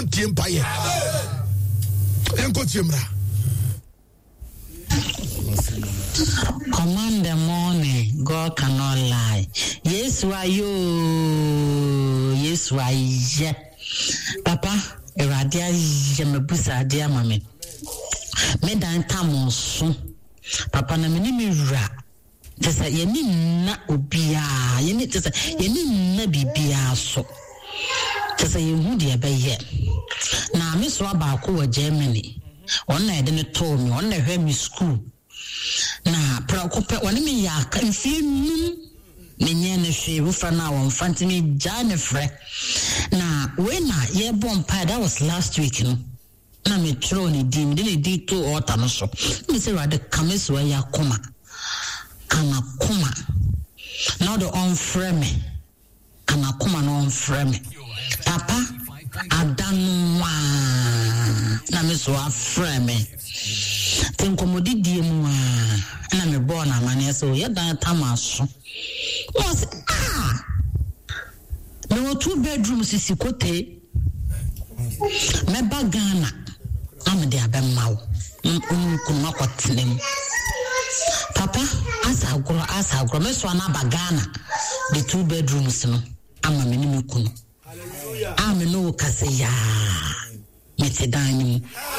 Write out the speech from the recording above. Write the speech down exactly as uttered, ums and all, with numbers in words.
won't empire. Enko tiemra. Command the morning, God cannot lie. Yes, why you? Yes, why ye? Papa, Eradia Yamabusa, dear mammy. Medan Tamonson. Papa, na mini ra. Tessa, ye need na ubia. You need to say, ye need na bibia so. Tessa, you would ye be ye. Now, Miss Rabako, Germany. One night didn't told me, one night heard me school. Na preocupa wani me ya kan fi num menye na hwe wo fra na won fanti me jane frɛ na we na ye bom pa that was last week no na me tro ni di me ni di to ota no so me say rade kameso ya koma kana koma na do on frɛ me kana koma no on frɛ me papa adanwa na me so afrɛ me tenkomodi die mu a na me born na mane so ye dan tamaso was ah no two bedroom sisi kote me bagana am de abemma wo nkuma kwatinem papa asa agro asa agro me so na bagana the two bedrooms no ama me ni kunu hallelujah am no kase ya mete dan ni